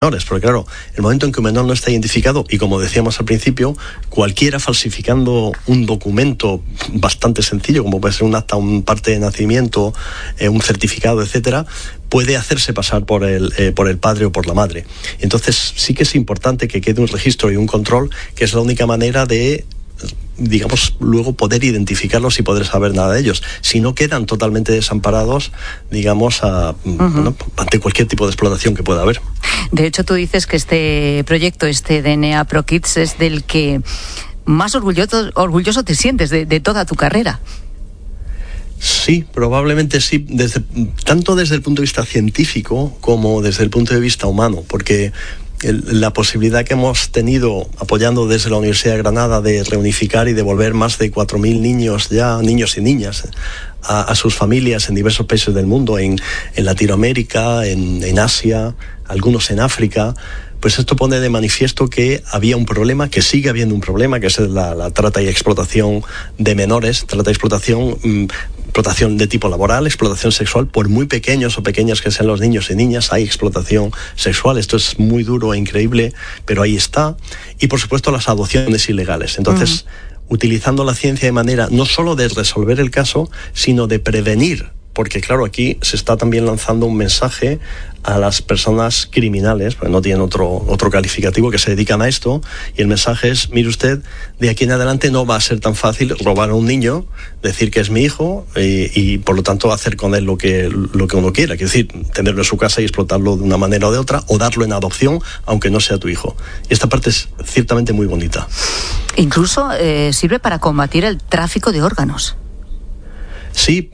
menores, porque claro, el momento en que un menor no está identificado, y como decíamos al principio, cualquiera falsificando un documento bastante sencillo, como puede ser un acta, un parte de nacimiento, un certificado, etcétera, puede hacerse pasar por el padre o por la madre. Entonces sí que es importante que quede un registro y un control, que es la única manera de, digamos, luego poder identificarlos y poder saber nada de ellos. Si no, quedan totalmente desamparados, digamos, bueno, ante cualquier tipo de explotación que pueda haber. De hecho, tú dices que este proyecto, este DNA Pro Kids, es del que más orgulloso te sientes de toda tu carrera. Sí, probablemente sí, tanto desde el punto de vista científico como desde el punto de vista humano, porque la posibilidad que hemos tenido apoyando desde la Universidad de Granada de reunificar y devolver más de 4.000 niños y niñas a sus familias en diversos países del mundo, en Latinoamérica, en Asia, algunos en África, pues esto pone de manifiesto que había un problema, que sigue habiendo un problema, que es la trata y explotación de menores, trata y explotación de tipo laboral, explotación sexual, por muy pequeños o pequeñas que sean los niños y niñas, hay explotación sexual. Esto es muy duro e increíble, pero ahí está. Y por supuesto las adopciones ilegales. Entonces, utilizando la ciencia de manera no solo de resolver el caso, sino de prevenir. Porque claro, aquí se está también lanzando un mensaje a las personas criminales, porque no tienen otro calificativo, que se dedican a esto, y el mensaje es: mire usted, de aquí en adelante no va a ser tan fácil robar a un niño, decir que es mi hijo y por lo tanto hacer con él lo que uno quiera, es decir, tenerlo en su casa y explotarlo de una manera o de otra, o darlo en adopción aunque no sea tu hijo. Y esta parte es ciertamente muy bonita. Incluso sirve para combatir el tráfico de órganos. Sí,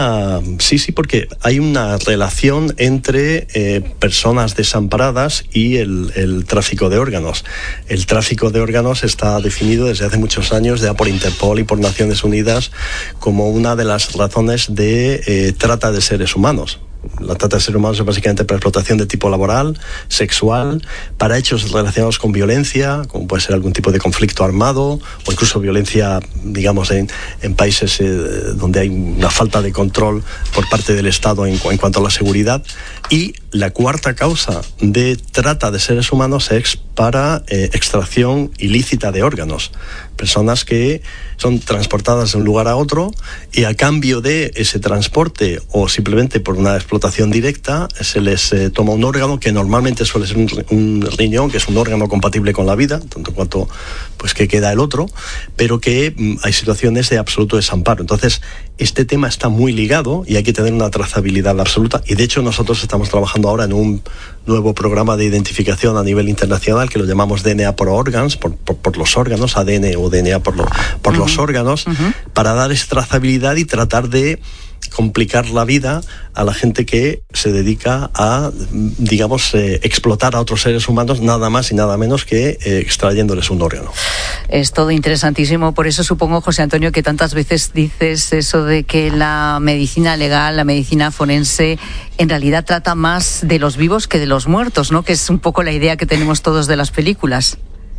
porque hay una relación entre personas desamparadas y el tráfico de órganos. El tráfico de órganos está definido desde hace muchos años ya por Interpol y por Naciones Unidas como una de las razones de trata de seres humanos. La trata de seres humanos es básicamente para explotación de tipo laboral, sexual, para hechos relacionados con violencia, como puede ser algún tipo de conflicto armado o incluso violencia, digamos, en países donde hay una falta de control por parte del Estado en cuanto a la seguridad. Y la cuarta causa de trata de seres humanos es para extracción ilícita de órganos. Personas que son transportadas de un lugar a otro y a cambio de ese transporte o simplemente por una explotación directa se les toma un órgano que normalmente suele ser un riñón, que es un órgano compatible con la vida, tanto cuanto pues que queda el otro, pero que hay situaciones de absoluto desamparo. Entonces, este tema está muy ligado y hay que tener una trazabilidad absoluta, y de hecho nosotros estamos trabajando ahora en un nuevo programa de identificación a nivel internacional que lo llamamos DNA Pro Organs, por los órganos, ADN o DNA por los órganos, para dar esa trazabilidad y tratar de complicar la vida a la gente que se dedica a, digamos, explotar a otros seres humanos, nada más y nada menos que extrayéndoles un órgano. Es todo interesantísimo, por eso supongo, José Antonio, que tantas veces dices eso de que la medicina legal, la medicina forense, en realidad trata más de los vivos que de los muertos, ¿no? Que es un poco la idea que tenemos todos de las películas.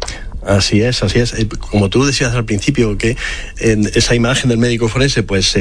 Así es. Como tú decías al principio, que en esa imagen del médico forense, pues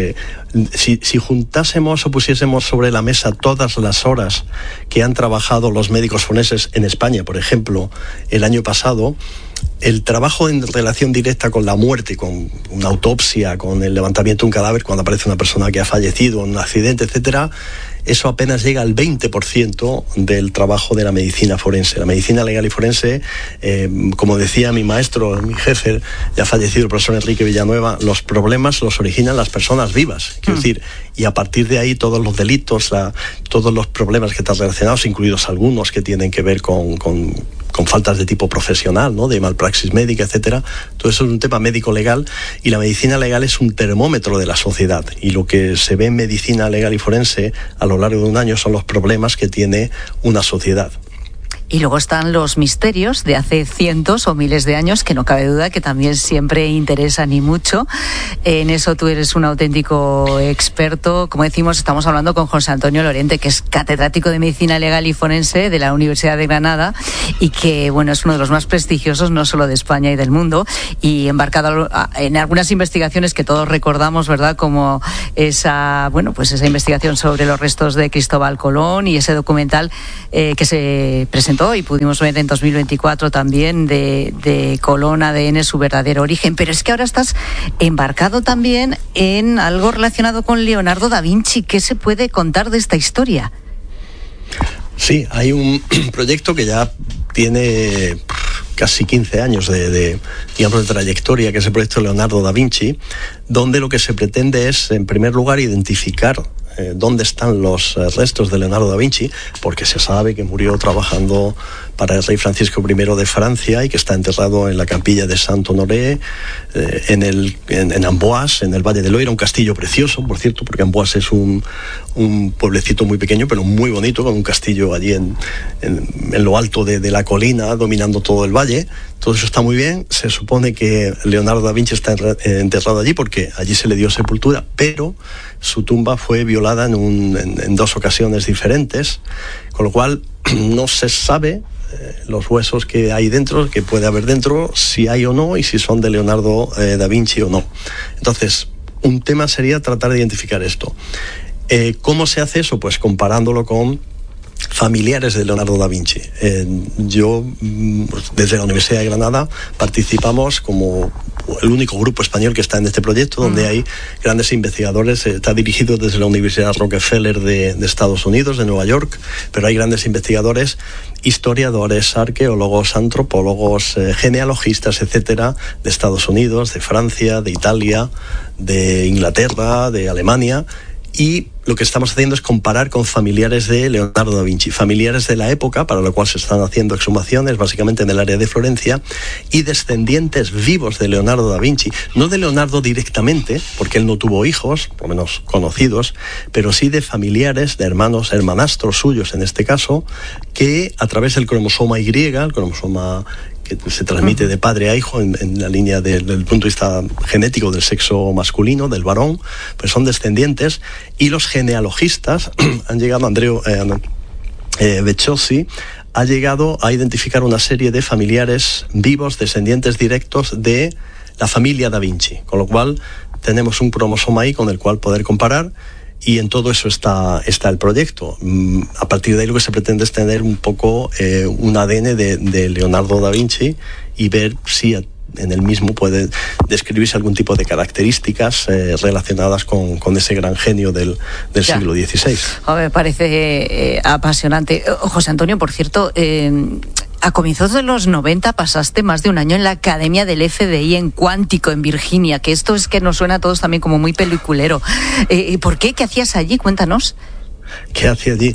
si juntásemos o pusiésemos sobre la mesa todas las horas que han trabajado los médicos forenses en España, por ejemplo, el año pasado, el trabajo en relación directa con la muerte, con una autopsia, con el levantamiento de un cadáver cuando aparece una persona que ha fallecido en un accidente, etcétera, eso apenas llega al 20% del trabajo de la medicina forense. La medicina legal y forense, como decía mi maestro, mi jefe, ya fallecido, el profesor Enrique Villanueva, los problemas los originan las personas vivas. Quiero decir, y a partir de ahí todos los delitos, todos los problemas que están relacionados, incluidos algunos que tienen que ver con faltas de tipo profesional, ¿no? De malpraxis médica, etcétera. Todo eso es un tema médico-legal, y la medicina legal es un termómetro de la sociedad, y lo que se ve en medicina legal y forense a lo largo de un año son los problemas que tiene una sociedad. Y luego están los misterios de hace cientos o miles de años, que no cabe duda que también siempre interesan y mucho. En eso tú eres un auténtico experto. Como decimos, estamos hablando con José Antonio Lorente, que es catedrático de Medicina Legal y Forense de la Universidad de Granada y que, bueno, es uno de los más prestigiosos, no solo de España y del mundo, y embarcado en algunas investigaciones que todos recordamos, ¿verdad? Como esa, bueno, pues esa investigación sobre los restos de Cristóbal Colón y ese documental que se presentó y pudimos ver en 2024 también de Colón ADN, su verdadero origen. Pero es que ahora estás embarcado también en algo relacionado con Leonardo da Vinci. ¿Qué se puede contar de esta historia? Sí, hay un proyecto que ya tiene casi 15 años de trayectoria, que es el proyecto Leonardo da Vinci, donde lo que se pretende es, en primer lugar, identificar dónde están los restos de Leonardo da Vinci, porque se sabe que murió trabajando para el rey Francisco I de Francia y que está enterrado en la capilla de Saint-Honoré, en Amboise, en el Valle del Loira, un castillo precioso, por cierto, porque Amboise es un pueblecito muy pequeño, pero muy bonito, con un castillo allí en lo alto de la colina, dominando todo el valle. Todo eso está muy bien. Se supone que Leonardo da Vinci está enterrado allí porque allí se le dio sepultura, pero su tumba fue violada en 2 ocasiones diferentes, con lo cual no se sabe los huesos que hay dentro, que puede haber dentro, si hay o no, y si son de Leonardo da Vinci o no. Entonces, un tema sería tratar de identificar esto. ¿Cómo se hace eso? Pues comparándolo con familiares de Leonardo da Vinci. Yo, desde la Universidad de Granada, participamos como el único grupo español que está en este proyecto, donde hay grandes investigadores. Está dirigido desde la Universidad Rockefeller de Estados Unidos, de Nueva York, pero hay grandes investigadores, historiadores, arqueólogos, antropólogos, genealogistas, etcétera, de Estados Unidos, de Francia, de Italia, de Inglaterra, de Alemania. Y lo que estamos haciendo es comparar con familiares de Leonardo da Vinci, familiares de la época, para lo cual se están haciendo exhumaciones, básicamente en el área de Florencia, y descendientes vivos de Leonardo da Vinci, no de Leonardo directamente, porque él no tuvo hijos, por lo menos conocidos, pero sí de familiares, de hermanos, hermanastros suyos en este caso, que a través del cromosoma Y, el cromosoma que se transmite de padre a hijo en la línea del punto de vista genético del sexo masculino, del varón, pues son descendientes. Y los genealogistas han llegado, Andrea Beciosi ha llegado a identificar una serie de familiares vivos, descendientes directos de la familia da Vinci, con lo cual tenemos un cromosoma ahí con el cual poder comparar. Y en todo eso está el proyecto. A partir de ahí lo que se pretende es tener un poco un ADN de Leonardo da Vinci y ver si en el mismo puede describirse algún tipo de características relacionadas con ese gran genio del siglo XVI. Me parece apasionante. José Antonio, por cierto, a comienzos de los 90 pasaste más de un año en la Academia del FBI en Cuántico, en Virginia, que esto es que nos suena a todos también como muy peliculero. ¿Por qué? ¿Qué hacías allí? Cuéntanos. ¿Qué hacía allí?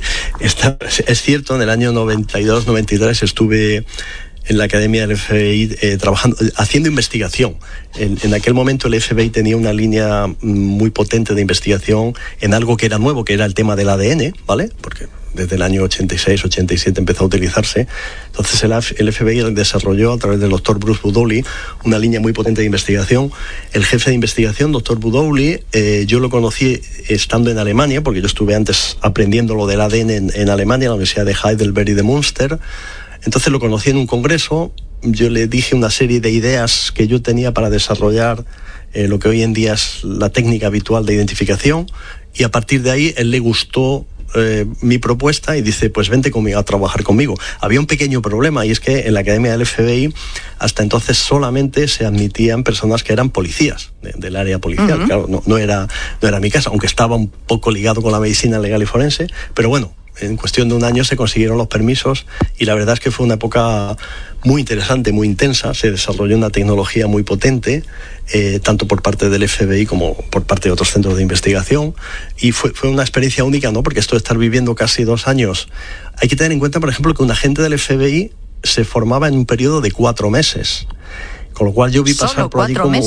Es cierto, en el año 92-93 estuve en la Academia del FBI trabajando, haciendo investigación. En aquel momento el FBI tenía una línea muy potente de investigación en algo que era nuevo, que era el tema del ADN, ¿vale? Porque desde el año 86-87 empezó a utilizarse. Entonces el FBI desarrolló a través del doctor Bruce Budowli una línea muy potente de investigación. El jefe de investigación, doctor Budowli, yo lo conocí estando en Alemania, porque yo estuve antes aprendiendo lo del ADN en Alemania, en la Universidad de Heidelberg y de Münster. Entonces lo conocí en un congreso, yo le dije una serie de ideas que yo tenía para desarrollar lo que hoy en día es la técnica habitual de identificación, y a partir de ahí él le gustó mi propuesta y dice, pues vente conmigo a trabajar conmigo. Había un pequeño problema, y es que en la Academia del FBI hasta entonces solamente se admitían personas que eran policías del área policial. Claro, no era mi caso, aunque estaba un poco ligado con la medicina legal y forense, pero bueno, en cuestión de un año se consiguieron los permisos y la verdad es que fue una época muy interesante, muy intensa. Se desarrolló una tecnología muy potente, tanto por parte del FBI como por parte de otros centros de investigación, y fue una experiencia única, ¿no? Porque esto de estar viviendo casi 2 años, hay que tener en cuenta, por ejemplo, que un agente del FBI se formaba en un periodo de 4 meses, con lo cual yo vi pasar por allí como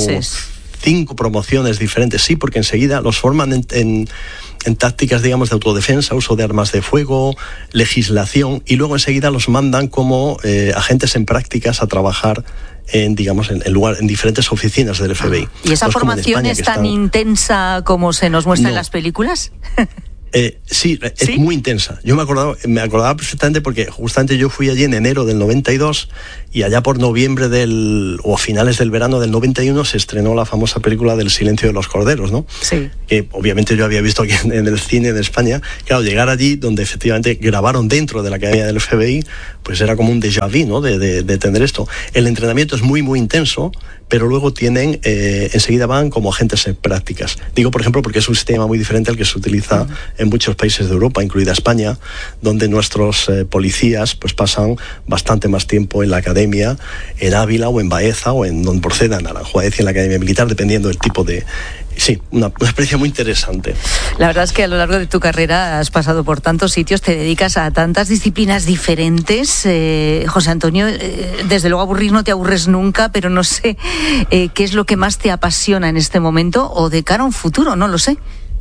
5 promociones diferentes. Sí, porque enseguida los forman en tácticas, digamos, de autodefensa, uso de armas de fuego, legislación, y luego enseguida los mandan como agentes en prácticas a trabajar en diferentes oficinas del FBI. ¿Y esa formación es tan intensa como se nos muestra en las películas? Sí, es muy intensa. Yo me acordaba perfectamente porque justamente yo fui allí en enero del 92 y allá por noviembre o finales del verano del 91 se estrenó la famosa película del Silencio de los Corderos, ¿no? Sí. Que obviamente yo había visto aquí en el cine de España. Claro, llegar allí donde efectivamente grabaron dentro de la Academia del FBI, pues era como un déjà vu, ¿no? De tener esto. El entrenamiento es muy, muy intenso, pero luego tienen, enseguida van como agentes en prácticas. Digo, por ejemplo, porque es un sistema muy diferente al que se utiliza en muchos países de Europa, incluida España, donde nuestros policías pues pasan bastante más tiempo en la academia, en Ávila o en Baeza o en donde procedan, a Aranjuez y en la Academia Militar, dependiendo del tipo de... Sí, una experiencia muy interesante. La verdad es que a lo largo de tu carrera has pasado por tantos sitios, te dedicas a tantas disciplinas diferentes. José Antonio, desde luego aburrir no te aburres nunca, pero no sé qué es lo que más te apasiona en este momento o de cara a un futuro, no lo sé.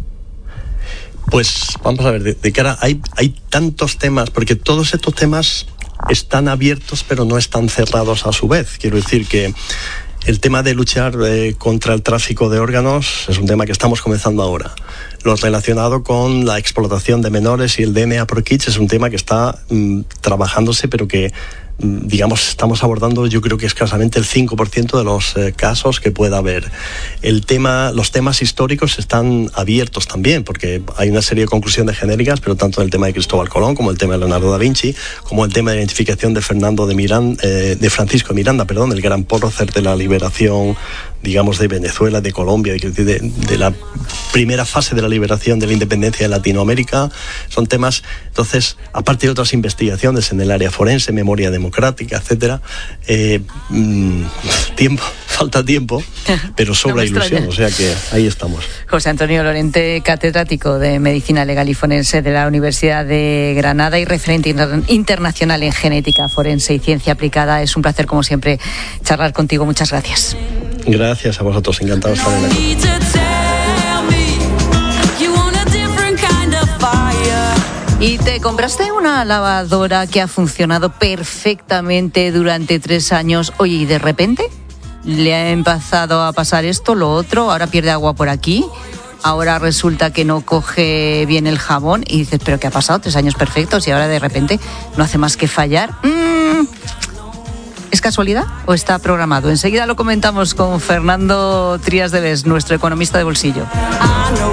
Pues vamos a ver, de cara hay tantos temas, porque todos estos temas están abiertos pero no están cerrados a su vez. Quiero decir que el tema de luchar contra el tráfico de órganos es un tema que estamos comenzando ahora. Lo relacionado con la explotación de menores y el DNA por kits es un tema que está trabajándose, pero que, digamos, estamos abordando, yo creo que escasamente el 5% de los casos que pueda haber. Los temas históricos están abiertos también, porque hay una serie de conclusiones genéricas, pero tanto el tema de Cristóbal Colón, como el tema de Leonardo da Vinci, como el tema de identificación de de Francisco de Miranda, el gran prócer de la liberación, digamos, de Venezuela, de Colombia, de la primera fase de la liberación de la independencia de Latinoamérica. Son temas, entonces, aparte de otras investigaciones en el área forense, memoria democrática, etcétera, falta tiempo, pero sobra ilusión, o sea que ahí estamos. José Antonio Lorente, catedrático de Medicina Legal y Forense de la Universidad de Granada y referente internacional en genética forense y ciencia aplicada. Es un placer, como siempre, charlar contigo. Muchas gracias. Gracias a vosotros, encantado de estar en aquí. ¿Y te compraste una lavadora que ha funcionado perfectamente durante 3 años? Oye, y de repente le ha empezado a pasar esto, lo otro, ahora pierde agua por aquí, ahora resulta que no coge bien el jabón y dices, ¿pero qué ha pasado? 3 años perfectos y ahora de repente no hace más que fallar. ¿Es casualidad o está programado? Enseguida lo comentamos con Fernando Trías de Bes, nuestro economista de bolsillo.